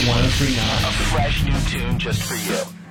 1039. A fresh new tune just for you.